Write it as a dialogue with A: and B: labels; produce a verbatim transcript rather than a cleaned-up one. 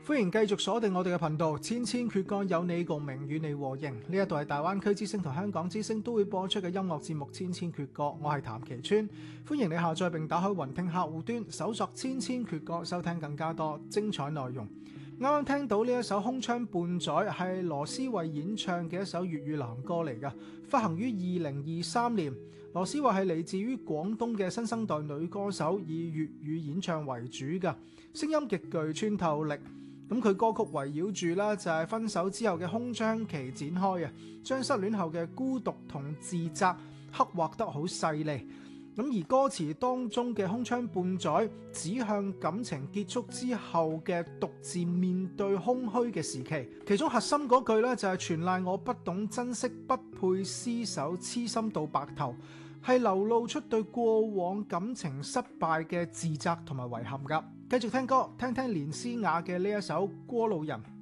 A: 歡迎繼續鎖定我哋嘅頻道，千千闕歌有你共鳴，與你和應。呢一度係大灣區之聲同香港之聲都會播出嘅音樂節目《千千闕歌》，我係譚其川，歡迎你下載並打開雲聽客戶端，搜索千千闕歌，收聽更加多精彩內容。啱啱聽到呢一首《空窗半載》係羅思慧演唱嘅一首粵語男歌嚟㗎，發行於二零二三年。羅思慧係嚟自於廣東嘅新生代女歌手，以粵語演唱為主㗎，聲音極具穿透力。咁佢歌曲圍繞住啦，就係分手之後嘅空窗期展開啊，將失戀後嘅孤獨同自責刻畫得好細膩。咁而歌詞當中嘅空窗半載，指向感情結束之後嘅獨自面對空虛嘅時期。其中核心嗰句咧就係全賴我不懂珍惜，不配廝守，痴心到白頭，係流露出對過往感情失敗嘅自責同埋遺憾噶。繼續聽歌，聽聽連詩雅嘅呢一首《過路人》。